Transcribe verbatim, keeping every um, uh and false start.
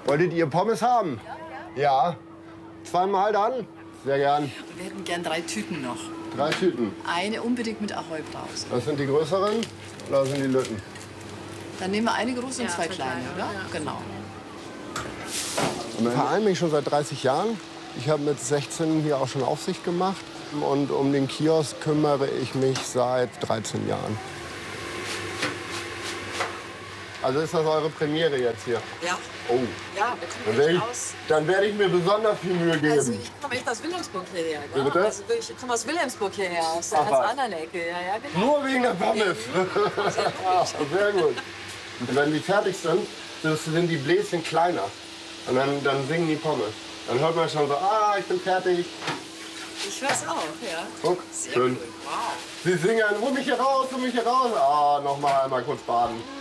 Wolltet ihr Pommes haben? Ja. Zweimal dann? Sehr gern. Wir hätten gern drei Tüten noch. Drei Tüten. Eine unbedingt mit Ahoi-Brause. Das sind die größeren oder sind die Lütten? Dann nehmen wir eine große und zwei kleine, oder? Genau. Im Verein bin ich schon seit dreißig Jahren. Ich habe mit sechzehn hier auch schon Aufsicht gemacht. Und um den Kiosk kümmere ich mich seit dreizehn Jahren. Also ist das eure Premiere jetzt hier? Ja. Oh. Ja, wir Dann werde ich, kommen aus. dann werde ich mir besonders viel Mühe geben. Also ich komme echt aus Wilhelmsburg hierher. Wie bitte? Also ich komme aus Wilhelmsburg hierher, aus der Ach, ganz was. anderen Ecke. Ja, ja, genau. Nur wegen der Pommes. Ah, sehr gut. Und wenn die fertig sind, das sind die Bläschen kleiner. Und dann, dann singen die Pommes. Dann hört man schon so, ah, ich bin fertig. Ich hör's auch, ja. Guck, Sehr schön. gut. Wow. Sie singen, hol mich hier raus, hol mich hier raus. Ah, noch mal einmal kurz baden.